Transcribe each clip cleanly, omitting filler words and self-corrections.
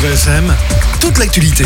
VFM, toute l'actualité.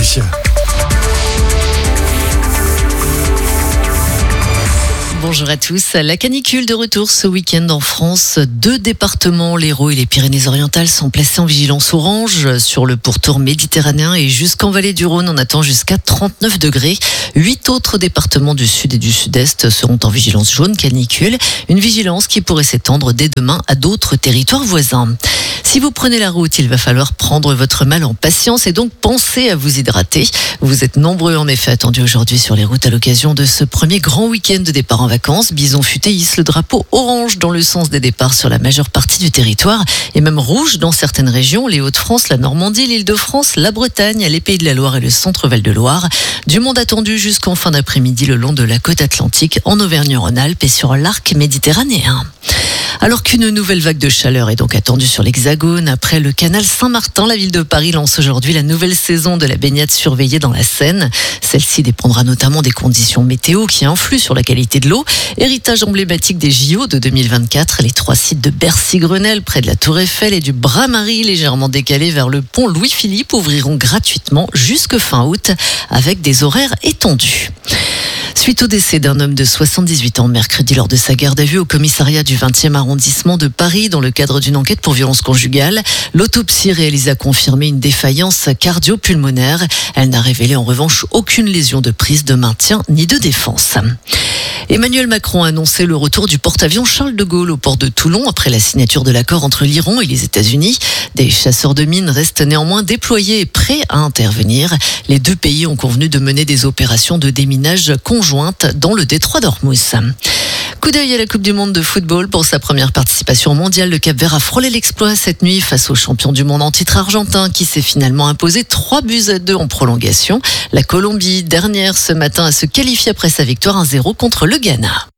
Bonjour à tous. La canicule de retour ce week-end en France. 2 départements, l'Hérault et les Pyrénées-Orientales, sont placés en vigilance orange sur le pourtour méditerranéen et jusqu'en vallée du Rhône, on attend jusqu'à 39 degrés. 8 autres départements du sud et du sud-est seront en vigilance jaune canicule. Une vigilance qui pourrait s'étendre dès demain à d'autres territoires voisins. Si vous prenez la route, il va falloir prendre votre mal en patience et donc penser à vous hydrater. Vous êtes nombreux en effet attendus aujourd'hui sur les routes à l'occasion de ce premier grand week-end de départ en vacances. Bison Futé hisse le drapeau orange dans le sens des départs sur la majeure partie du territoire et même rouge dans certaines régions, les Hauts-de-France, la Normandie, l'Île-de-France, la Bretagne, les Pays de la Loire et le centre-Val de Loire. Du monde attendu jusqu'en fin d'après-midi le long de la côte atlantique en Auvergne-Rhône-Alpes et sur l'arc méditerranéen. Alors qu'une nouvelle vague de chaleur est donc attendue sur l'Hexagone, après le canal Saint-Martin, la ville de Paris lance aujourd'hui la nouvelle saison de la baignade surveillée dans la Seine. Celle-ci dépendra notamment des conditions météo qui influent sur la qualité de l'eau. Héritage emblématique des JO de 2024, les 3 sites de Bercy-Grenelle près de la Tour Eiffel et du Bras-Marie légèrement décalés vers le pont Louis-Philippe ouvriront gratuitement jusque fin août avec des horaires étendus. Suite au décès d'un homme de 78 ans mercredi lors de sa garde à vue au commissariat du 20e arrondissement de Paris dans le cadre d'une enquête pour violence conjugale, l'autopsie réalisée a confirmé une défaillance cardio-pulmonaire. Elle n'a révélé en revanche aucune lésion de prise de maintien ni de défense. Emmanuel Macron a annoncé le retour du porte-avions Charles de Gaulle au port de Toulon après la signature de l'accord entre l'Iran et les États-Unis. Des chasseurs de mines restent néanmoins déployés et prêts à intervenir. Les 2 pays ont convenu de mener des opérations de déminage conjointes dans le détroit d'Ormuz. Coup d'œil à la Coupe du Monde de football pour sa première participation au mondial. Le Cap-Vert a frôlé l'exploit cette nuit face au champion du monde en titre argentin qui s'est finalement imposé 3-2 en prolongation. La Colombie, dernière ce matin, a se qualifié après sa victoire 1-0 contre le Ghana.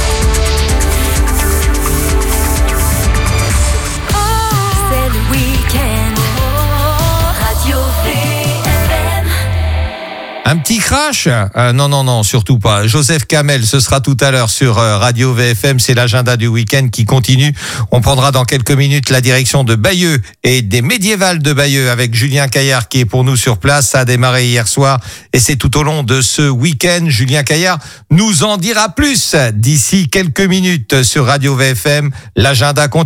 Un petit crash ? Non, surtout pas. Joseph Kamel, ce sera tout à l'heure sur Radio VFM. C'est l'agenda du week-end qui continue. On prendra dans quelques minutes la direction de Bayeux et des médiévales de Bayeux avec Julien Caillard qui est pour nous sur place. Ça a démarré hier soir et c'est tout au long de ce week-end. Julien Caillard nous en dira plus d'ici quelques minutes sur Radio VFM. L'agenda continue.